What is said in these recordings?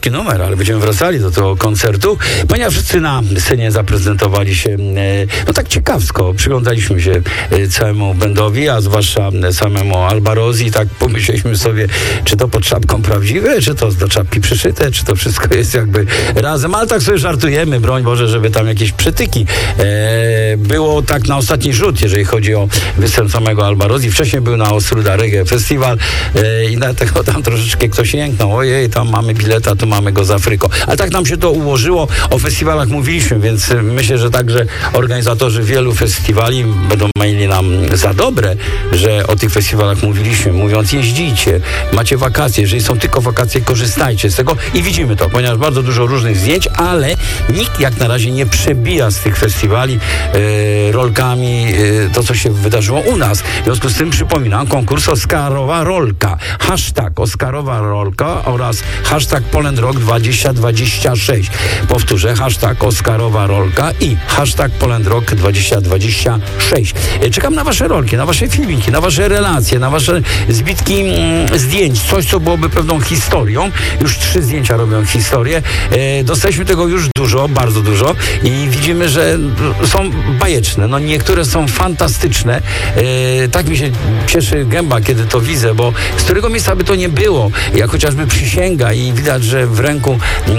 krótki numer, ale będziemy wracali do tego koncertu, ponieważ wszyscy na scenie zaprezentowali się no tak ciekawsko. Przyglądaliśmy się całemu bandowi, a zwłaszcza samemu Albarozi. Tak pomyśleliśmy sobie, czy to pod czapką prawdziwe, czy to do czapki przyszyte, czy to wszystko jest jakby razem. Ale tak sobie żartujemy, broń Boże, żeby tam jakieś przytyki. Było tak na ostatni rzut, jeżeli chodzi o występ samego Albarozi. Wcześniej był na Ostruda Reggae Festival i dlatego tam troszeczkę ktoś jęknął. Ojej, tam mamy bileta, tu mamy go z Afryką. Ale tak nam się to ułożyło. O festiwalach mówiliśmy, więc myślę, że także organizatorzy wielu festiwali będą mieli nam za dobre, że o tych festiwalach mówiliśmy, mówiąc jeździcie, macie wakacje, jeżeli są tylko wakacje, korzystajcie z tego i widzimy to, ponieważ bardzo dużo różnych zdjęć, ale nikt jak na razie nie przebija z tych festiwali rolkami to, co się wydarzyło u nas. W związku z tym przypominam konkurs Oscarowa Rolka. Hashtag Oscarowa Rolka oraz hashtag Poland Rock 2026. Powtórzę, hashtag Oscarowa Rolka i hashtag Poland Rock 2026. Czekam na wasze rolki, na wasze filmiki, na wasze relacje, na wasze zbitki zdjęć. Coś, co byłoby pewną historią. Już 3 zdjęcia robią historię. Dostaliśmy tego już dużo, bardzo dużo i widzimy, że są bajeczne. No niektóre są fantastyczne. Tak mi się cieszy gęba, kiedy to widzę, bo z którego miejsca by to nie było, jak chociażby przysięga i widać, że w ręku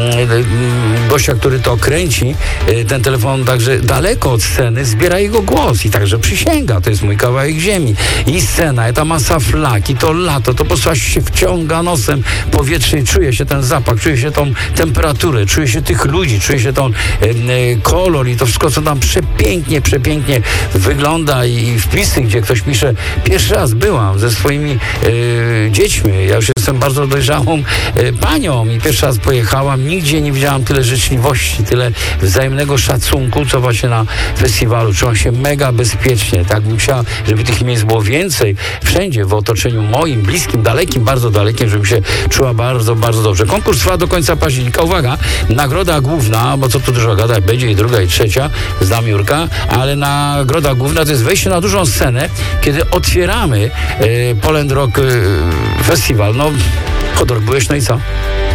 gościa, który to kręci, ten telefon także daleko od sceny zbiera jego głos i także przysięga, to jest mój kawałek ziemi i scena, i ta masa flag i to lato, to po prostu aż się wciąga nosem powietrze i czuje się ten zapach, czuje się tą temperaturę, czuje się tych ludzi, czuje się ten kolor i to wszystko, co tam przepięknie wygląda i wpisy, gdzie ktoś pisze, pierwszy raz byłam ze swoimi dziećmi, ja już jestem bardzo dojrzałą panią i pierwszy raz pojechałam, nigdzie nie widziałam tyle życzliwości, tyle wzajemnego szacunku, co właśnie na festiwalu. Czułam się mega bezpiecznie, tak bym chciała, żeby tych miejsc było więcej, wszędzie w otoczeniu moim, bliskim, dalekim, bardzo dalekim, żebym się czuła bardzo, bardzo dobrze. Konkurs trwa do końca października. Uwaga, nagroda główna, bo co tu dużo gadać, będzie i druga, i trzecia, znam Jurka, ale nagroda główna to jest wejście na dużą scenę, kiedy otwieramy Poland Rock Festival. No, Chodor, byłeś, no i co?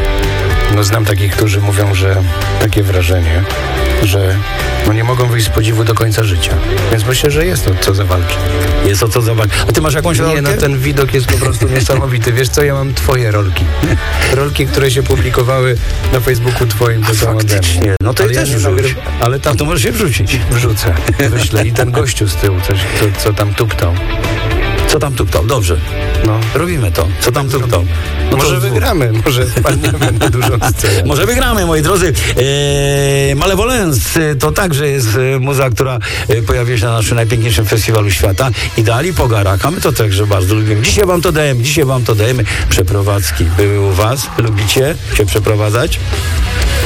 No znam takich, którzy mówią, że takie wrażenie, że no nie mogą wyjść z podziwu do końca życia. Więc myślę, że jest o co zawalczyć. Jest o co zawalczyć. A ty masz jakąś rolkę? Nie, no ten widok jest po prostu niesamowity. Wiesz co, ja mam twoje rolki. Rolki, które się publikowały na Facebooku twoim, to są ode mnie. No to ale ja też wrzuć. Ale tam to możesz się wrzucić. Wrzucę, wyślę. I ten gościu z tyłu, coś, co tam tuptał. Co tam tuptał? Dobrze. No, robimy to. Co tam tuptał? No może wygramy, może wpadniemy na dużą scenę. Może wygramy, moi drodzy. Malevolence to także jest muza, która pojawia się na naszym najpiękniejszym festiwalu świata. Ideali Pogarak, a my to także bardzo lubimy. Dzisiaj wam to dajemy. Przeprowadzki były u was. Lubicie się przeprowadzać?